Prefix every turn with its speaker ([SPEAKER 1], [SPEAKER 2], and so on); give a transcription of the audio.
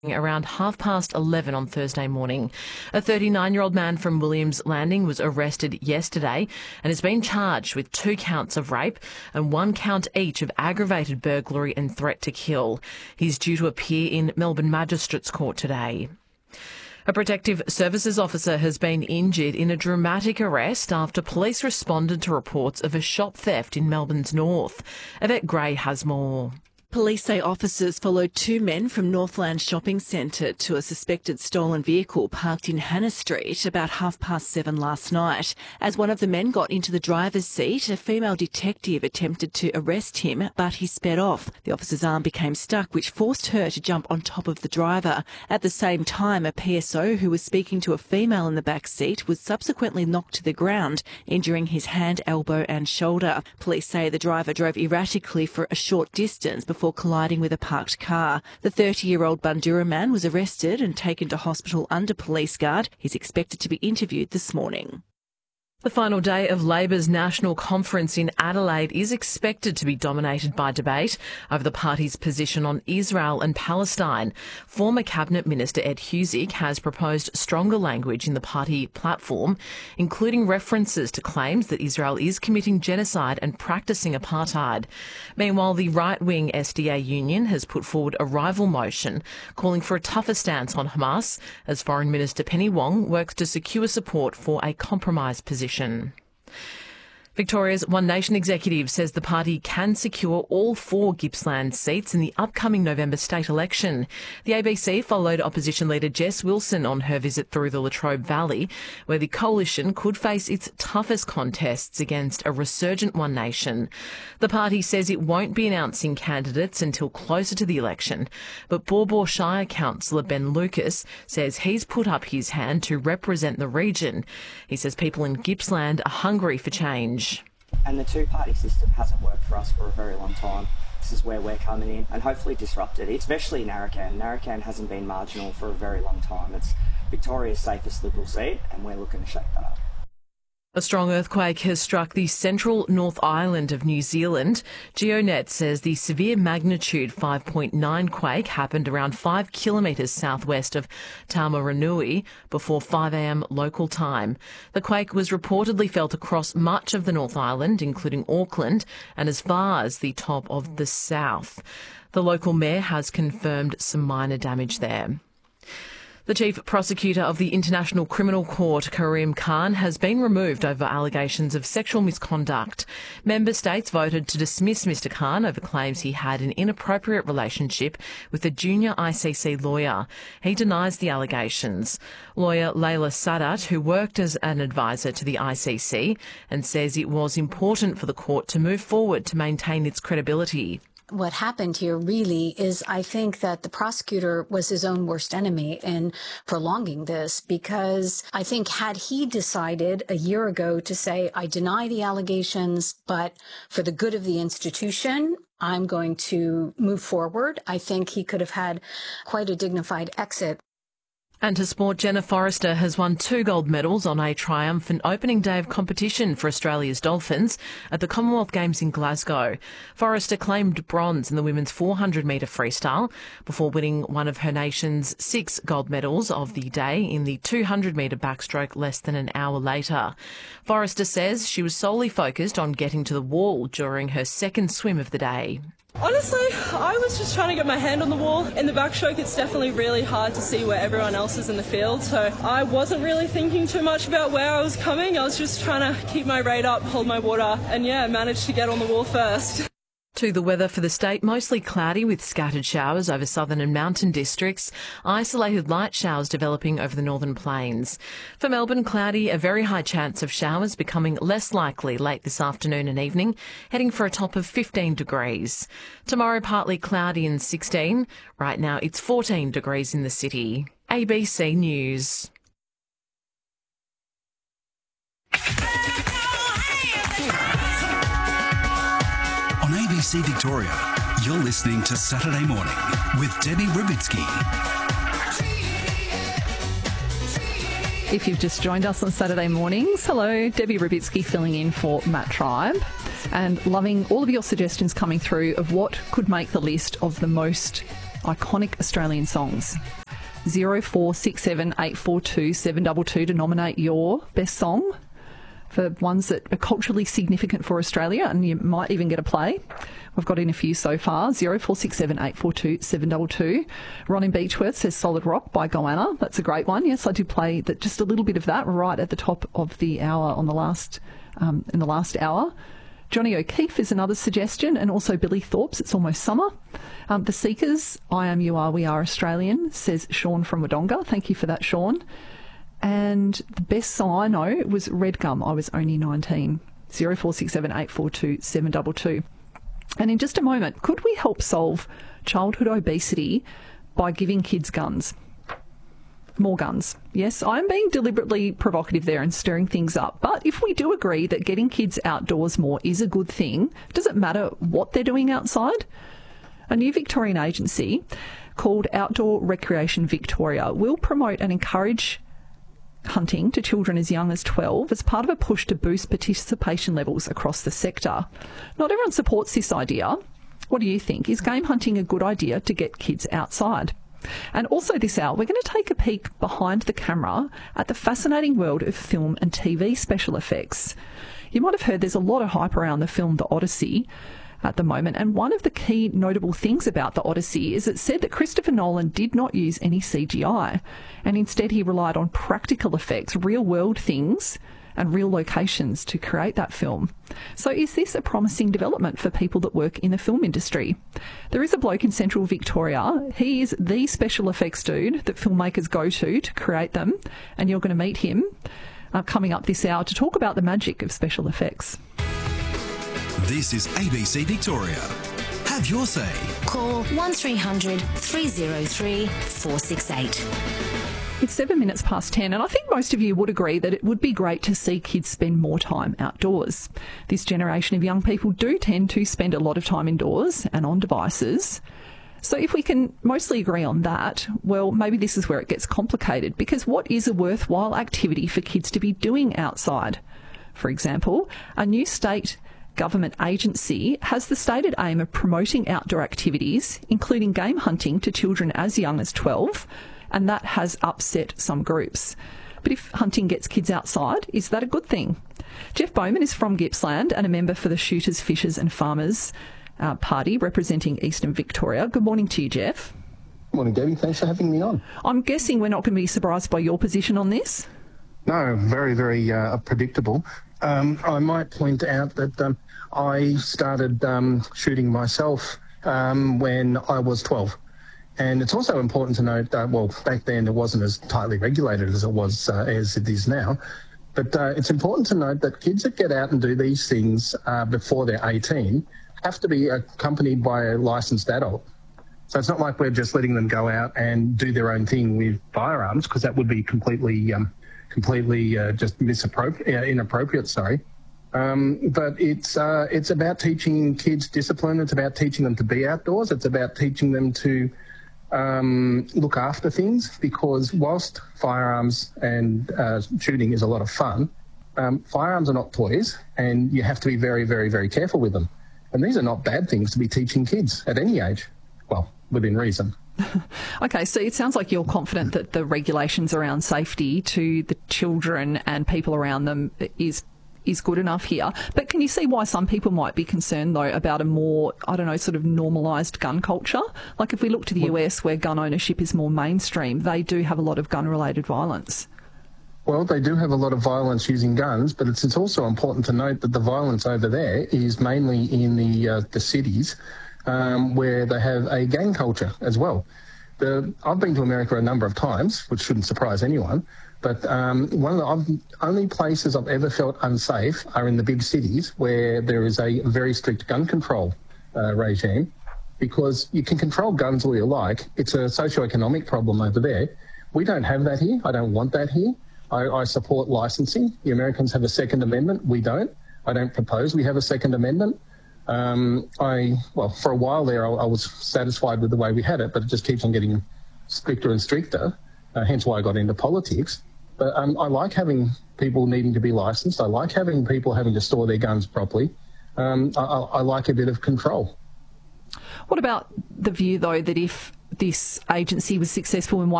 [SPEAKER 1] around 11:30 on Thursday morning. A 39-year-old man from Williams Landing was arrested yesterday and has been charged with 2 counts of rape and 1 count each of aggravated burglary and threat to kill. He's due to appear in Melbourne Magistrates Court today. A protective services officer has been injured in a dramatic arrest after police responded to reports of a shop theft in Melbourne's north. Yvette Gray has more.
[SPEAKER 2] Police say officers followed 2 men from Northland Shopping Centre to a suspected stolen vehicle parked in Hannah Street about 7:30 last night. As one of the men got into the driver's seat, a female detective attempted to arrest him, but he sped off. The officer's arm became stuck, which forced her to jump on top of the driver. At the same time, a PSO who was speaking to a female in the back seat was subsequently knocked to the ground, injuring his hand, elbow and shoulder. Police say the driver drove erratically for a short distance before colliding with a parked car. The 30-year-old Bundoora man was arrested and taken to hospital under police guard. He's expected to be interviewed this morning.
[SPEAKER 1] The final day of Labor's National Conference in Adelaide is expected to be dominated by debate over the party's position on Israel and Palestine. Former Cabinet Minister Ed Husic has proposed stronger language in the party platform, including references to claims that Israel is committing genocide and practising apartheid. Meanwhile, the right-wing SDA Union has put forward a rival motion calling for a tougher stance on Hamas as Foreign Minister Penny Wong works to secure support for a compromise position. Victoria's One Nation executive says the party can secure all 4 Gippsland seats in the upcoming November state election. The ABC followed opposition leader Jess Wilson on her visit through the Latrobe Valley, where the coalition could face its toughest contests against a resurgent One Nation. The party says it won't be announcing candidates until closer to the election, but Baw Baw Shire councillor Ben Lucas says he's put up his hand to represent the region. He says people in Gippsland are hungry for change.
[SPEAKER 3] And the 2-party system hasn't worked for us for a very long time. This is where we're coming in and hopefully disrupt it, especially Narrabeen. Narrabeen hasn't been marginal for a very long time. It's Victoria's safest Liberal seat and we're looking to shake that up.
[SPEAKER 1] A strong earthquake has struck the central North Island of New Zealand. GeoNet says the severe magnitude 5.9 quake happened around 5 kilometres southwest of Taumarunui before 5 a.m. local time. The quake was reportedly felt across much of the North Island, including Auckland, and as far as the top of the south. The local mayor has confirmed some minor damage there. The Chief Prosecutor of the International Criminal Court, Karim Khan, has been removed over allegations of sexual misconduct. Member states voted to dismiss Mr Khan over claims he had an inappropriate relationship with a junior ICC lawyer. He denies the allegations. Lawyer Layla Sadat, who worked as an advisor to the ICC, and says it was important for the court to move forward to maintain its credibility.
[SPEAKER 4] What happened here really is I think that the prosecutor was his own worst enemy in prolonging this, because I think had he decided a year ago to say, I deny the allegations, but for the good of the institution, I'm going to move forward, I think he could have had quite a dignified exit.
[SPEAKER 1] And to sport, Jenna Forrester has won 2 gold medals on a triumphant opening day of competition for Australia's Dolphins at the Commonwealth Games in Glasgow. Forrester claimed bronze in the women's 400-metre freestyle before winning one of her nation's 6 gold medals of the day in the 200-metre backstroke less than an hour later. Forrester says she was solely focused on getting to the wall during her second swim of the day.
[SPEAKER 5] Honestly, I was just trying to get my hand on the wall. In the backstroke, it's definitely really hard to see where everyone else is in the field, so I wasn't really thinking too much about where I was coming. I was just trying to keep my rate up, hold my water, and managed to get on the wall first.
[SPEAKER 1] To the weather for the state, mostly cloudy with scattered showers over southern and mountain districts, isolated light showers developing over the northern plains. For Melbourne, cloudy, a very high chance of showers becoming less likely late this afternoon and evening, heading for a top of 15 degrees. Tomorrow, partly cloudy and 16. Right now, it's 14 degrees in the city. ABC News.
[SPEAKER 6] ABC Victoria, you're listening to Saturday Morning with Debbie Rubitsky.
[SPEAKER 7] If you've just joined us on Saturday mornings, hello, Debbie Rubitsky filling in for Matt Tribe, and loving all of your suggestions coming through of what could make the list of the most iconic Australian songs. 0467 842 722 to nominate your best song for ones that are culturally significant for Australia, and you might even get a play. We've got in a few so far. 0467 842 722. Ron in Beechworth says Solid Rock by Goanna. That's a great one. Yes, I did play just a little bit of that right at the top of the hour in the last hour. Johnny O'Keefe is another suggestion, and also Billy Thorpe's It's Almost Summer. The Seekers, I Am, You Are, We Are Australian, says Sean from Wodonga. Thank you for that, Sean. And the best song I know was Red Gum, I Was Only 19. 0467 842 722. And in just a moment, could we help solve childhood obesity by giving kids guns? More guns. Yes, I'm being deliberately provocative there and stirring things up. But if we do agree that getting kids outdoors more is a good thing, does it matter what they're doing outside? A new Victorian agency called Outdoor Recreation Victoria will promote and encourage hunting to children as young as 12 as part of a push to boost participation levels across the sector. Not everyone supports this idea. What do you think? Is game hunting a good idea to get kids outside? And also this hour, we're going to take a peek behind the camera at the fascinating world of film and TV special effects. You might have heard there's a lot of hype around the film The Odyssey at the moment, and one of the key notable things about The Odyssey is it said that Christopher Nolan did not use any CGI, and instead he relied on practical effects, real-world things and real locations to create that film. So is this a promising development for people that work in the film industry? There is a bloke in central Victoria. He is the special effects dude that filmmakers go to create them, and you're going to meet him coming up this hour to talk about the magic of special effects.
[SPEAKER 6] This is ABC Victoria. Have your say.
[SPEAKER 8] Call 1300 303 468.
[SPEAKER 7] It's 7 minutes past 10, and I think most of you would agree that it would be great to see kids spend more time outdoors. This generation of young people do tend to spend a lot of time indoors and on devices. So if we can mostly agree on that, well, maybe this is where it gets complicated, because what is a worthwhile activity for kids to be doing outside? For example, a new state government agency has the stated aim of promoting outdoor activities, including game hunting, to children as young as 12, and that has upset some groups. But if hunting gets kids outside, is that a good thing? Jeff Bowman is from Gippsland and a member for the Shooters, Fishers and Farmers Party representing Eastern Victoria. Good morning to you, Jeff.
[SPEAKER 9] Good morning, Debbie. Thanks for having me on.
[SPEAKER 7] I'm guessing we're not going to be surprised by your position on this?
[SPEAKER 9] No, very, very predictable. I might point out that I started shooting myself when I was 12. And it's also important to note that, well, back then it wasn't as tightly regulated as it was as it is now. But it's important to note that kids that get out and do these things before they're 18 have to be accompanied by a licensed adult. So it's not like we're just letting them go out and do their own thing with firearms, because that would be completely just inappropriate. But it's about teaching kids discipline. It's about teaching them to be outdoors. It's about teaching them to look after things, because whilst firearms and shooting is a lot of fun, firearms are not toys, and you have to be very, very, very careful with them. And these are not bad things to be teaching kids at any age, well, within reason.
[SPEAKER 7] Okay, so it sounds like you're confident that the regulations around safety to the children and people around them is good enough here. But can you see why some people might be concerned, though, about a more, sort of normalised gun culture? Like if we look to the US, where gun ownership is more mainstream, they do have a lot of gun-related violence.
[SPEAKER 9] Well, they do have a lot of violence using guns, but it's also important to note that the violence over there is mainly in the cities, where they have a gang culture as well. I've been to America a number of times, which shouldn't surprise anyone, but one of the only places I've ever felt unsafe are in the big cities, where there is a very strict gun control regime, because you can control guns all you like. It's a socio-economic problem over there. We don't have that here. I don't want that here. I support licensing. The Americans have a Second Amendment. We don't. I don't propose we have a Second Amendment. For a while there, I was satisfied with the way we had it, but it just keeps on getting stricter and stricter, hence why I got into politics. But I like having people needing to be licensed. I like having people having to store their guns properly. I like a bit of control.
[SPEAKER 7] What about the view, though, that if this agency was successful in